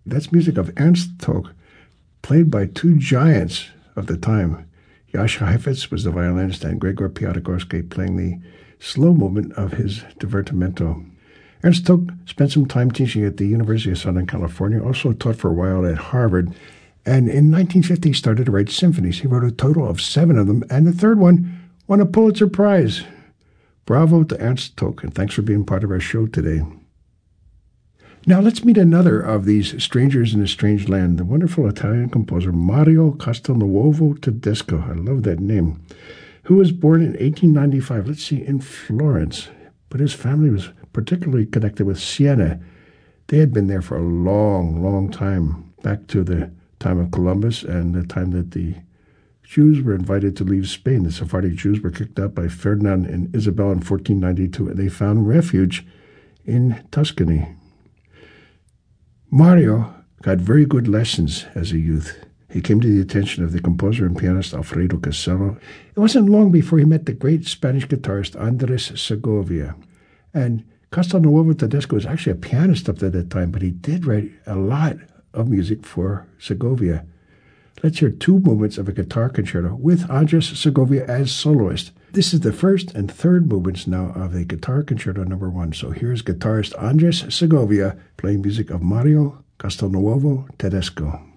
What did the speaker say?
That's music of Ernst Tock, played by two giants of the time. Jascha Heifetz was the violinist and Gregor Piatigorsky playing the slow movement of his divertimento. Ernst Tock spent some time teaching at the University of Southern California, also taught for a while at Harvard, and in 1950 started to write symphonies. He wrote a total of 7 of them, and the third one won a Pulitzer Prize. Bravo to Ernst Tock, and thanks for being part of our show today. Now let's meet another of these strangers in a strange land, the wonderful Italian composer Mario Castelnuovo Tedesco. I love that name. Who was born in 1895, in Florence. But his family was particularly connected with Siena. They had been there for a long, long time, back to the time of Columbus and the time that the Jews were invited to leave Spain. The Sephardic Jews were kicked out by Ferdinand and Isabel in 1492, and they found refuge in Tuscany. Mario got very good lessons as a youth. He came to the attention of the composer and pianist Alfredo Casello. It wasn't long before he met the great Spanish guitarist Andres Segovia. And Castelnuovo Tedesco was actually a pianist up to that time, but he did write a lot of music for Segovia. Let's hear 2 movements of a guitar concerto with Andres Segovia as soloist. This is the first and third movements now of a guitar concerto number 1. So here's guitarist Andres Segovia playing music of Mario Castelnuovo Tedesco.